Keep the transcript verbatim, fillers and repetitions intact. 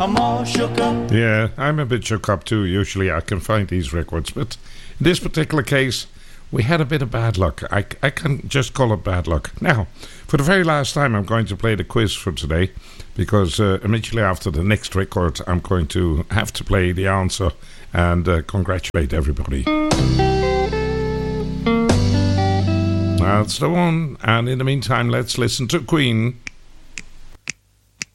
I'm all shook up. Yeah, I'm a bit shook up too. Usually I can find these records, but in this particular case, we had a bit of bad luck. I, I can just call it bad luck. Now, for the very last time, I'm going to play the quiz for today, because uh, immediately after the next record, I'm going to have to play the answer and uh, congratulate everybody. That's the one. And in the meantime, let's listen to Queen.